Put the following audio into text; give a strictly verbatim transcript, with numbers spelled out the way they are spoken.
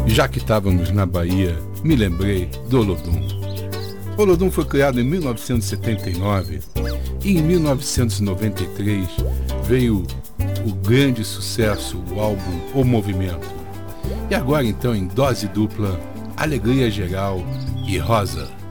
Já que estávamos na Bahia, me lembrei do Olodum. Olodum foi criado em mil novecentos e setenta e nove e em mil novecentos e noventa e três veio o grande sucesso, o álbum O Movimento. E agora então em dose dupla, Alegria Geral e Rosa.